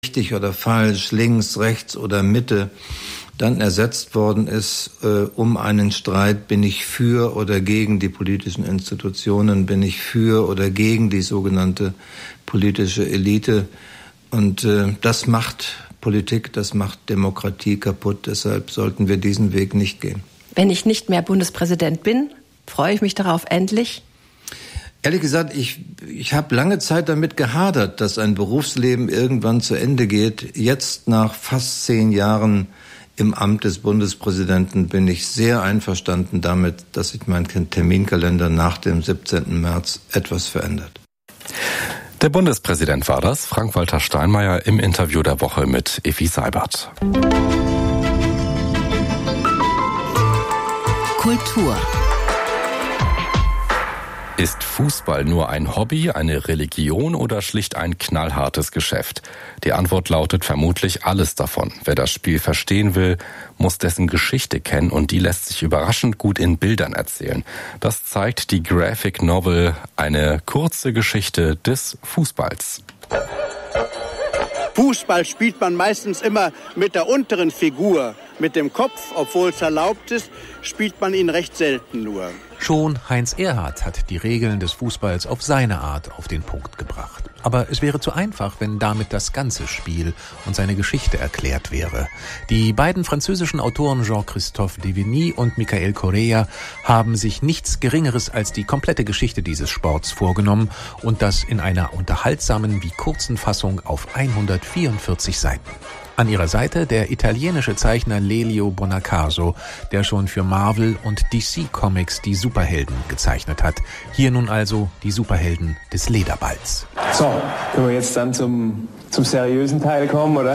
richtig oder falsch, links, rechts oder Mitte, dann ersetzt worden ist um einen Streit, bin ich für oder gegen die politischen Institutionen, bin ich für oder gegen die sogenannte politische Elite. Und das macht Politik, das macht Demokratie kaputt. Deshalb sollten wir diesen Weg nicht gehen. Wenn ich nicht mehr Bundespräsident bin, freue ich mich darauf endlich. Ehrlich gesagt, ich habe lange Zeit damit gehadert, dass ein Berufsleben irgendwann zu Ende geht. Jetzt nach fast 10 Jahren im Amt des Bundespräsidenten bin ich sehr einverstanden damit, dass sich mein Terminkalender nach dem 17. März etwas verändert. Der Bundespräsident war das, Frank-Walter Steinmeier im Interview der Woche mit Effi Seibert. Kultur. Ist Fußball nur ein Hobby, eine Religion oder schlicht ein knallhartes Geschäft? Die Antwort lautet vermutlich alles davon. Wer das Spiel verstehen will, muss dessen Geschichte kennen und die lässt sich überraschend gut in Bildern erzählen. Das zeigt die Graphic Novel, eine kurze Geschichte des Fußballs. Fußball spielt man meistens immer mit der unteren Figur. Mit dem Kopf, obwohl es erlaubt ist, spielt man ihn recht selten nur. Schon Heinz Erhardt hat die Regeln des Fußballs auf seine Art auf den Punkt gebracht. Aber es wäre zu einfach, wenn damit das ganze Spiel und seine Geschichte erklärt wäre. Die beiden französischen Autoren Jean-Christophe Devigny und Michael Correa haben sich nichts Geringeres als die komplette Geschichte dieses Sports vorgenommen und das in einer unterhaltsamen wie kurzen Fassung auf 144 Seiten. An ihrer Seite der italienische Zeichner Lelio Bonaccarso, der schon für Marvel und DC Comics die Superhelden gezeichnet hat. Hier nun also die Superhelden des Lederballs. So, können wir jetzt dann zum seriösen Teil kommen, oder?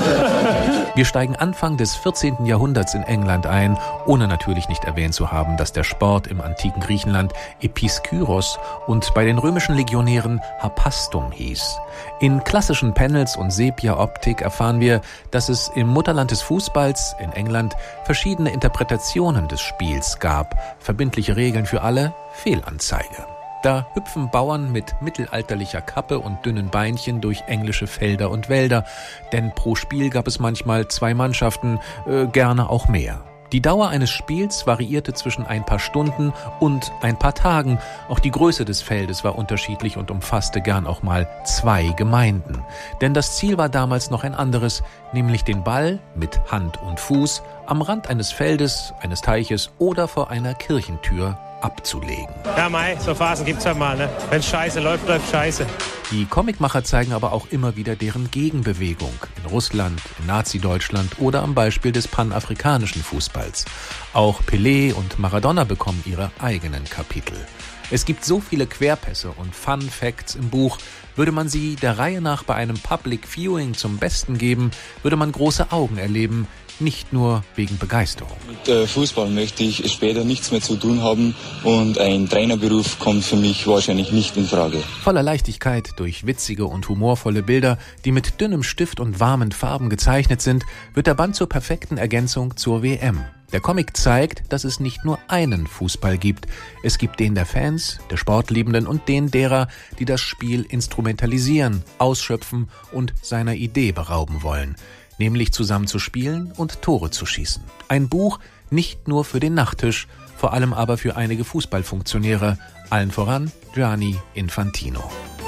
Wir steigen Anfang des 14. Jahrhunderts in England ein, ohne natürlich nicht erwähnt zu haben, dass der Sport im antiken Griechenland Episkyros und bei den römischen Legionären Harpastum hieß. In klassischen Panels und Sepia-Optik erfahren wir, dass es im Mutterland des Fußballs in England verschiedene Interpretationen des Spiels gab. Verbindliche Regeln für alle, Fehlanzeige. Da hüpfen Bauern mit mittelalterlicher Kappe und dünnen Beinchen durch englische Felder und Wälder, denn pro Spiel gab es manchmal 2 Mannschaften, gerne auch mehr. Die Dauer eines Spiels variierte zwischen ein paar Stunden und ein paar Tagen. Auch die Größe des Feldes war unterschiedlich und umfasste gern auch mal 2 Gemeinden. Denn das Ziel war damals noch ein anderes, nämlich den Ball mit Hand und Fuß am Rand eines Feldes, eines Teiches oder vor einer Kirchentür abzulegen. Ja, mei, so Phasen gibt's ja mal, ne? Wenn scheiße läuft, läuft scheiße. Die Comicmacher zeigen aber auch immer wieder deren Gegenbewegung in Russland, in Nazi-Deutschland oder am Beispiel des panafrikanischen Fußballs. Auch Pelé und Maradona bekommen ihre eigenen Kapitel. Es gibt so viele Querpässe und Fun Facts im Buch. Würde man sie der Reihe nach bei einem Public Viewing zum Besten geben, würde man große Augen erleben, nicht nur wegen Begeisterung. Mit Fußball möchte ich später nichts mehr zu tun haben und ein Trainerberuf kommt für mich wahrscheinlich nicht in Frage. Voller Leichtigkeit durch witzige und humorvolle Bilder, die mit dünnem Stift und warmen Farben gezeichnet sind, wird der Band zur perfekten Ergänzung zur WM. Der Comic zeigt, dass es nicht nur einen Fußball gibt. Es gibt den der Fans, der Sportliebenden und den derer, die das Spiel instrumentalisieren, ausschöpfen und seiner Idee berauben wollen. Nämlich zusammen zu spielen und Tore zu schießen. Ein Buch nicht nur für den Nachttisch, vor allem aber für einige Fußballfunktionäre, allen voran Gianni Infantino.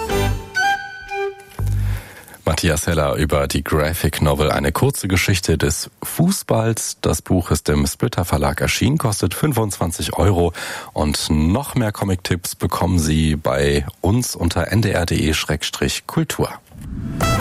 Matthias Heller über die Graphic Novel, eine kurze Geschichte des Fußballs. Das Buch ist im Splitter Verlag erschienen, kostet 25 € und noch mehr Comic-Tipps bekommen Sie bei uns unter ndr.de/kultur.